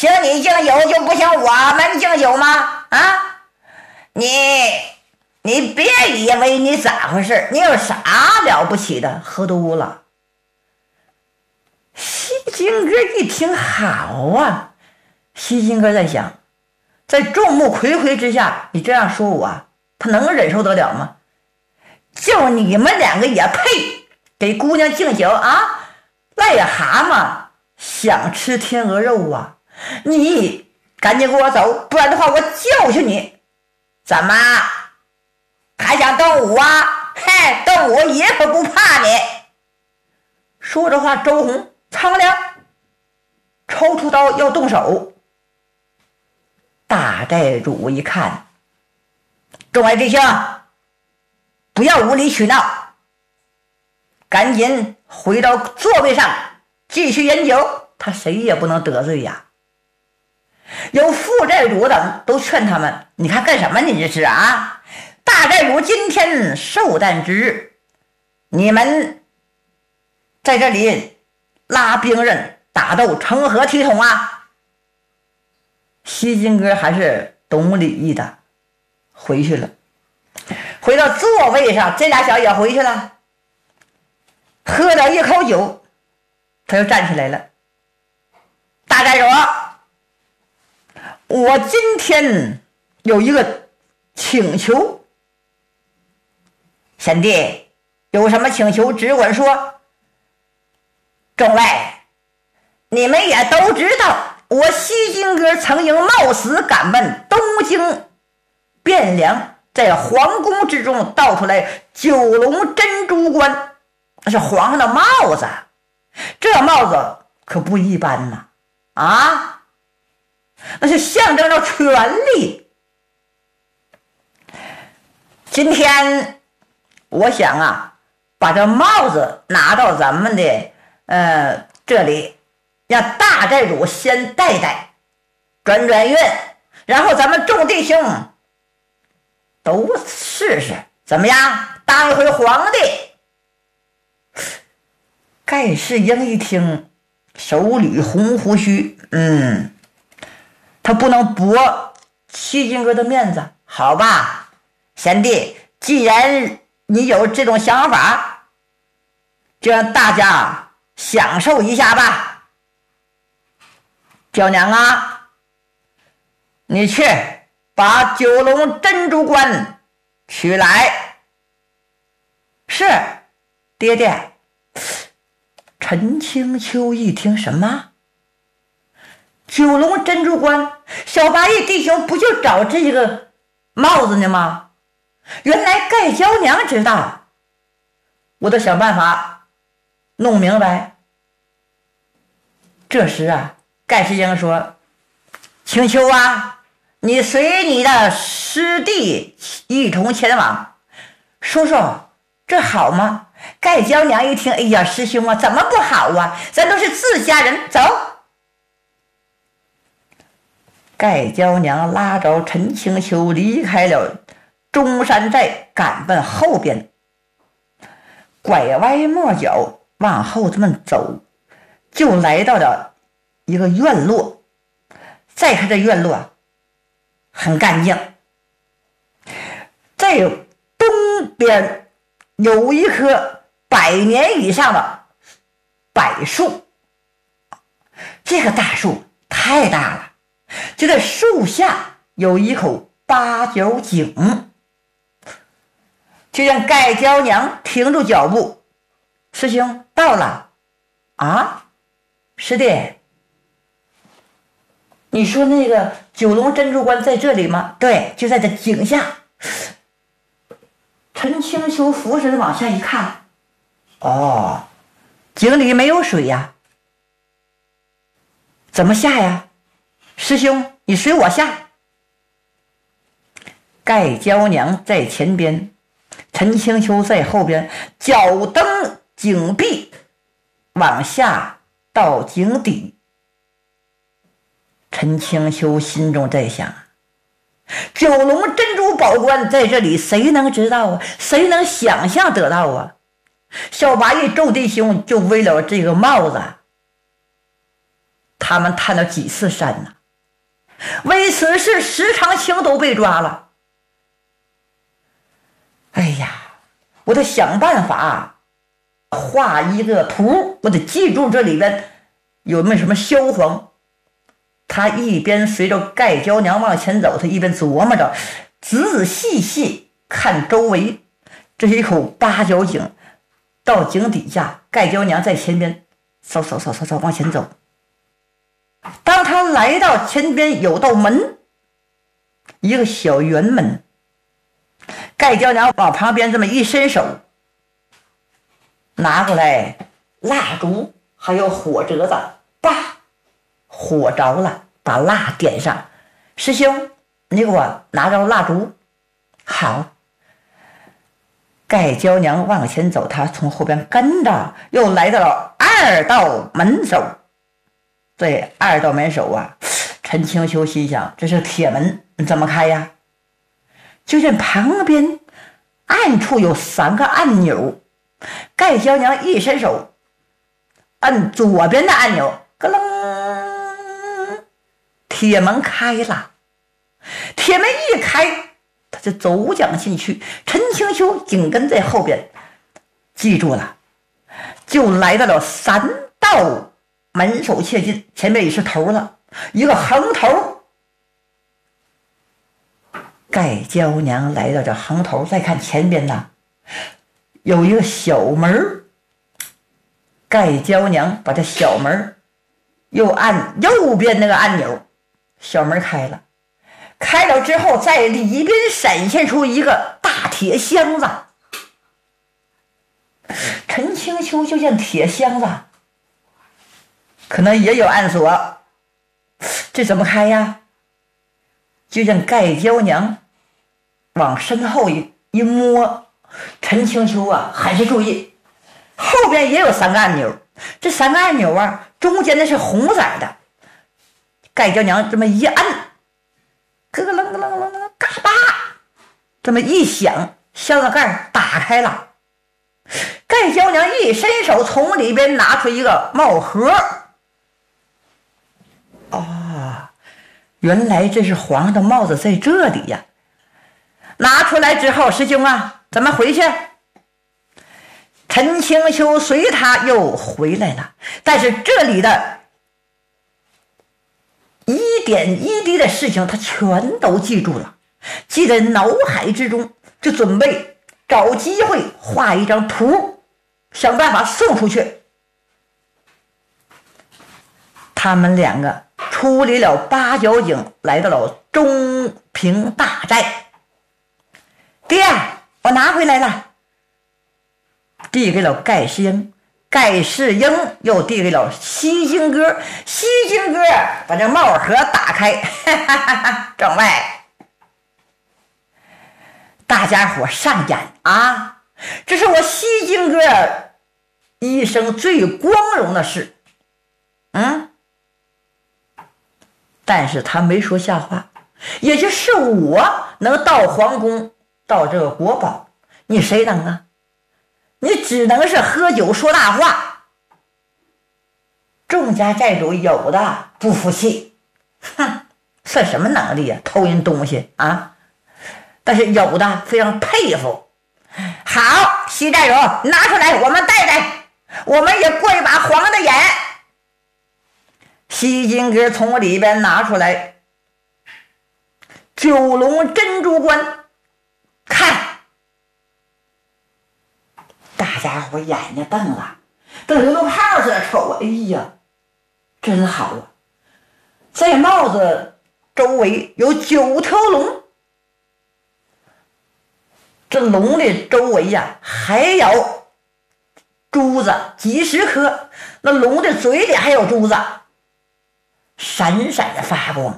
请你敬酒就不行我们敬酒吗？啊，你别以为你咋回事，你有啥了不起的？喝多了。西金哥一听，好啊！西金哥在想，在众目睽睽之下，你这样说我，他能忍受得了吗？就你们两个也配给姑娘敬酒啊？癞蛤蟆想吃天鹅肉啊！你赶紧给我走，不然的话我教训你！怎么还想动武啊？嘿，动武爷可不怕你！说着话，周红苍凉抽出刀要动手。大寨主一看，众位弟兄，不要无理取闹，赶紧回到座位上继续饮酒，他谁也不能得罪呀。有副寨主等都劝他们，你看干什么你这是啊？大寨主今天寿诞之日，你们在这里拉兵刃打斗，成何体统啊？西金哥还是懂礼仪的，回去了。回到座位上，这俩小也回去了。喝了一口酒，他又站起来了。大寨主，我今天有一个请求。贤弟，有什么请求只管说。众位，你们也都知道，我西金哥曾经冒死赶奔东京汴梁，在皇宫之中盗出来九龙珍珠冠，那是皇上的帽子，这帽子可不一般呐！啊，那是象征着权力。今天我想啊，把这帽子拿到咱们的这里，让大寨主先戴戴，转转运，然后咱们众弟兄都试试，怎么样？当一回皇帝。盖世英一听，手捋红胡须，他不能驳西金哥的面子，好吧，贤弟，既然你有这种想法，就让大家享受一下吧。娇娘啊，你去把九龙珍珠冠取来。是，爹爹。陈清秋一听，什么九龙珍珠冠？小八义弟兄不就找这个帽子呢吗？原来盖娇娘知道，我得想办法弄明白。这时啊，盖世英说：青秋啊，你随你的师弟一同前往。叔叔，这好吗？盖娇娘一听，哎呀，师兄啊，怎么不好啊？咱都是自家人，走。盖娇娘拉着陈清秋离开了中山寨，赶奔后边，拐弯抹角往后这么走，就来到了一个院落。再看这院落很干净，在东边有一棵100年以上的柏树，这个大树太大了，就在树下有一口八角井。就让盖娇娘停住脚步，师兄到了啊，师弟，你说那个九龙珍珠冠在这里吗？对，就在这井下。陈清秋俯身往下一看，哦，井里没有水呀，怎么下呀？师兄，你随我下。盖娇娘在前边，陈清秋在后边，脚蹬井壁往下到井底。陈清秋心中在想，九龙珍珠宝冠在这里，谁能知道啊？谁能想象得到啊？小八义众弟兄就为了这个帽子， 他们探了几次山呢？为此事，石长清都被抓了。哎呀，我得想办法画一个图，我得记住这里边有没有什么消防。他一边随着盖娇娘往前走，他一边琢磨着，仔仔细细看周围。这是一口八角井，到井底下，盖娇娘在前边嗖往前走。当他来到前边，有道门，一个小圆门。盖娇娘往旁边这么一伸手，拿过来蜡烛还有火折子，叭，火着了，把蜡点上。师兄，你给我拿着蜡烛。好。盖娇娘往前走，他从后边跟着，又来到了二道门首。这二道门首啊，陈清秋心想，这是铁门，怎么开呀？就见旁边暗处有3个按钮，盖娇娘一伸手按左边的按钮，咯楞，铁门开了。铁门一开，他就走将进去，陈清秋紧跟在后边。记住了，就来到了3道门首切进，前面也是头了，一个横头。盖娇娘来到这横头，再看前边呢，有一个小门。盖娇娘把这小门又按右边那个按钮，小门开了。开了之后，在里边闪现出一个大铁箱子。陈清秋就见铁箱子可能也有暗锁，这怎么开呀？就见盖娇娘往身后一摸，陈清秋啊还是注意，后边也有3个按钮，这3个按钮啊，中间的是红色的。盖娇娘这么一按，咯楞咯楞咯楞，嘎巴，这么一响，箱子盖打开了。盖娇娘一伸手，从里边拿出一个帽盒。原来这是皇上的帽子在这里呀。拿出来之后，师兄啊，咱们回去。陈清秋随他又回来了，但是这里的一点一滴的事情他全都记住了，记在脑海之中，就准备找机会画一张图，想办法送出去。他们2个出离了八角井，来到了中平大寨。爹，我拿回来了。递给了盖世英，盖世英又递给了西京哥，西京哥把这帽盒打开，哈哈哈哈，众位，大家伙上眼啊！这是我西京哥一生最光荣的事。但是他没说下话，也就是我能到皇宫，到这个国宝，你谁能啊？你只能是喝酒说大话。众家寨主有的不服气，哼，算什么能力啊？偷人东西啊！但是有的非常佩服。好，西寨主拿出来，我们带带，我们也过一把皇上的眼。西金哥从里边拿出来9龙珍珠冠，看，大家伙眼睛瞪了，都流泡似的瞅，哎呀，真好啊！在帽子周围有9条龙，这龙的周围呀，还有珠子几十颗，那龙的嘴里还有珠子，闪闪的发光。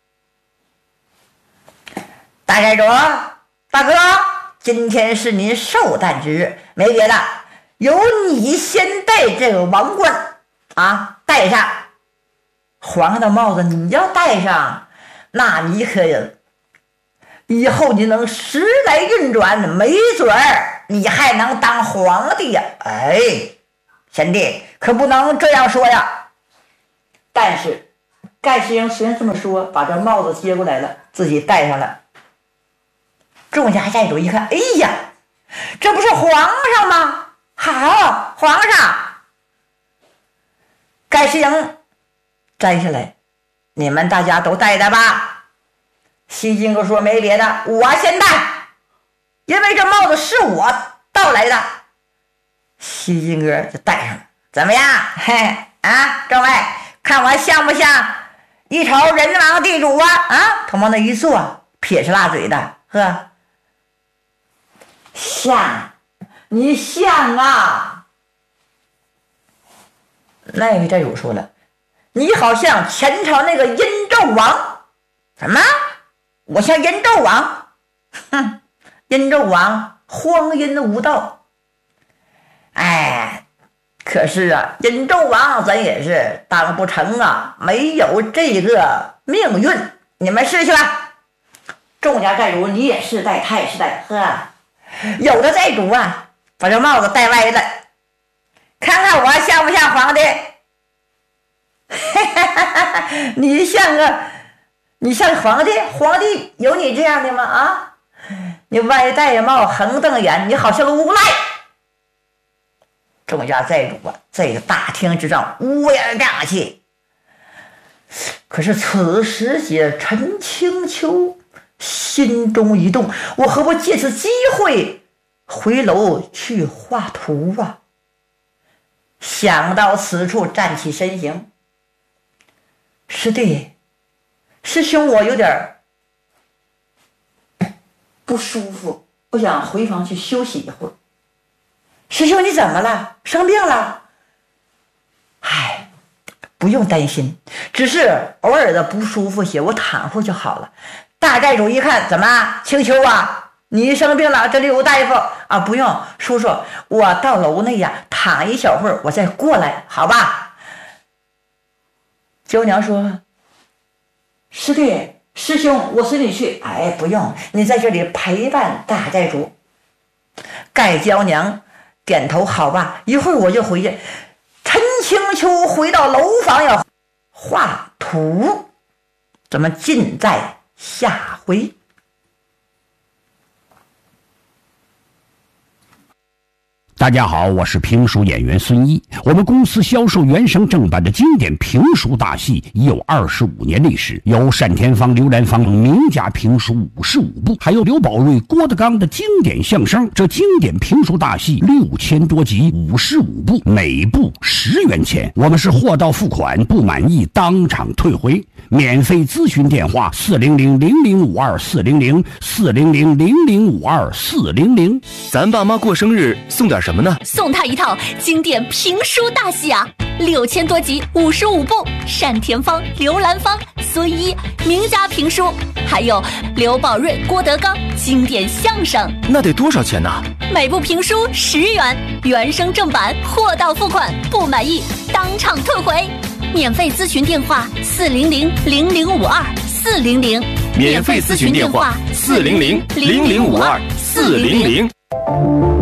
大寨主，大哥，今天是您寿诞之日，没别的，由你先戴这个王冠啊，戴上。皇上的帽子你要戴上，那你可以后你能时来运转，没准儿你还能当皇帝呀！哎，贤弟可不能这样说呀。 但是盖世英虽然这么说，把这帽子接过来了，自己戴上了。众家寨主一看，哎呀，这不是皇上吗？好，皇上。盖世英摘下来，你们大家都戴吧。西金哥说没别的，我先戴，因为这帽子是我盗来的。西金哥就戴上了，怎么样？嘿啊，各位看我像不像一头人王地主啊？啊，他往那一坐，撇着辣嘴的，呵，像，你像啊。那位寨主说了，你好像前朝那个殷纣王。什么？我像殷纣王？哼，殷纣王荒淫无道。哎，可是啊，殷纣王咱也是当不成啊，没有这个命运。你们试去吧。众家寨主，你也是戴，他也是戴，呵。有的寨主啊，把这帽子戴歪了，看看我像不像皇帝？你像皇帝？皇帝有你这样的吗？啊，你歪戴帽横瞪眼，你好像个无赖。众家寨主啊，这个大厅之上乌烟瘴气。可是此时节，陈青秋心中一动，我何不借此机会回楼去画图啊？想到此处，站起身形。师弟，师兄，我有点不舒服，我想回房去休息一会儿。师兄，你怎么了？生病了？唉，不用担心，只是偶尔的不舒服些，我躺会就好了。大寨主一看，怎么，青秋啊，你生病了，这里有大夫啊。不用，叔叔，我到楼内呀躺一小会儿，我再过来，好吧？娇娘说，师弟师兄，我随你去。哎，不用，你在这里陪伴大寨主。盖娇娘点头，好吧，一会儿我就回去。陈青秋回到楼房要画图，咱们尽在下回。 大家好，我是评书演员孙一。我们公司销售原声正版的经典评书大戏已有25年历史，有单田芳、刘兰芳名家评书55部，还有刘宝瑞、郭德纲的经典相声。这经典评书大戏6000多集，55部，每部10元钱。我们是货到付款，不满意当场退回。免费咨询电话400-0052-400，400-0052-400。 咱爸妈过生日送点什么呢？ 送他一套经典评书大戏啊，6000多集，55部，单田芳、刘兰芳、孙一名家评书，还有刘宝瑞、郭德纲经典相声。 那得多少钱呢？ 每部评书10元，原声正版，货到付款，不满意当场退回。免费咨询电话400-0052-400， 免费咨询电话400-0052-400。